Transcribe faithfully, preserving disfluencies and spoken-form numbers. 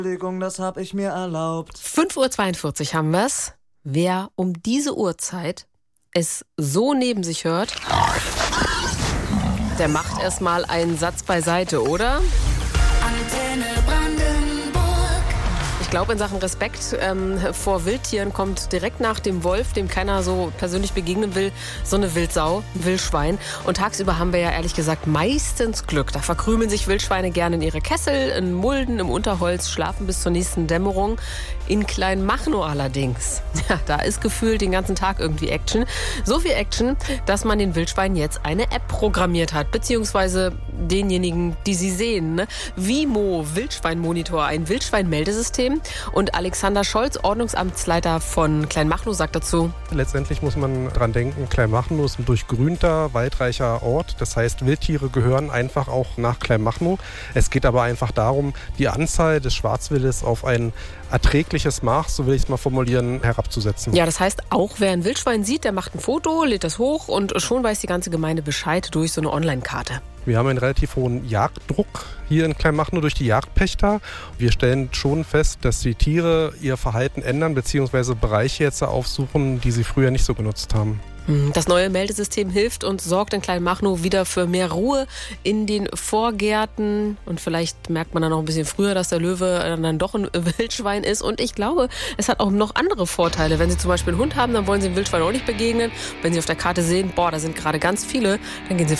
Entschuldigung, das hab ich mir erlaubt. fünf Uhr zweiundvierzig haben wir's. Wer um diese Uhrzeit es so neben sich hört, der macht erstmal einen Satz beiseite, oder? Antenne Brandenburg. Ich glaube, in Sachen Respekt ähm, vor Wildtieren kommt direkt nach dem Wolf, dem keiner so persönlich begegnen will, so eine Wildsau, ein Wildschwein. Und tagsüber haben wir ja ehrlich gesagt meistens Glück. Da verkrümeln sich Wildschweine gerne in ihre Kessel, in Mulden, im Unterholz, schlafen bis zur nächsten Dämmerung. In Kleinmachnow allerdings, ja, da ist gefühlt den ganzen Tag irgendwie Action. So viel Action, dass man den Wildschweinen jetzt eine App programmiert hat, beziehungsweise denjenigen, die sie sehen. Ne? Vimo Wildschweinmonitor, ein Wildschweinmeldesystem. Und Alexander Scholz, Ordnungsamtsleiter von Kleinmachnow, sagt dazu: Letztendlich muss man dran denken, Kleinmachnow ist ein durchgrünter, waldreicher Ort. Das heißt, Wildtiere gehören einfach auch nach Kleinmachnow. Es geht aber einfach darum, die Anzahl des Schwarzwildes auf ein erträgliches Maß, so will ich es mal formulieren, herabzusetzen. Ja, das heißt, auch wer ein Wildschwein sieht, der macht ein Foto, lädt das hoch und schon weiß die ganze Gemeinde Bescheid durch so eine Online-Karte. Wir haben einen relativ hohen Jagddruck hier in Kleinmachnow durch die Jagdpächter. Wir stellen schon fest, dass die Tiere ihr Verhalten ändern bzw. Bereiche jetzt aufsuchen, die sie früher nicht so genutzt haben. Das neue Meldesystem hilft und sorgt in Kleinmachnow wieder für mehr Ruhe in den Vorgärten. Und vielleicht merkt man dann noch ein bisschen früher, dass der Löwe dann doch ein Wildschwein ist. Und ich glaube, es hat auch noch andere Vorteile. Wenn Sie zum Beispiel einen Hund haben, dann wollen Sie dem Wildschwein auch nicht begegnen. Wenn Sie auf der Karte sehen, boah, da sind gerade ganz viele, dann gehen Sie